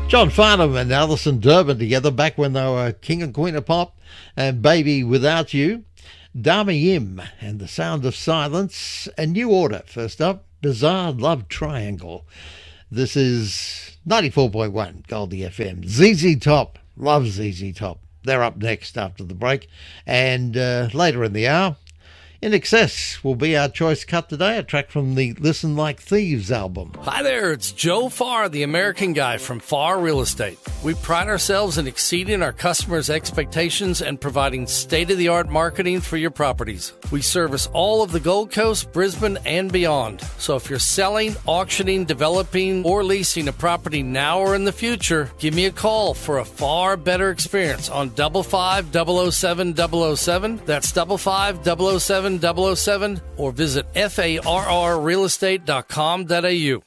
John Farnham and Alison Durbin together back when they were King and Queen of Pop, and Baby Without You. Dami Im and The Sound of Silence, and New Order. First up, Bizarre Love Triangle. This is 94.1 Goldie FM. ZZ Top, love ZZ Top. They're up next after the break, and later in the hour, In Excess will be our choice cut today, a track from the Listen Like Thieves album. Hi there, it's Joe Farr, the American Guy from Farr Real Estate. We pride ourselves in exceeding our customers' expectations and providing state-of-the-art marketing for your properties. We service all of the Gold Coast, Brisbane, and beyond. So if you're selling, auctioning, developing, or leasing a property now or in the future, give me a call for a far better experience on 55007-007. That's 55007-007, or visit farrrealestate.com.au.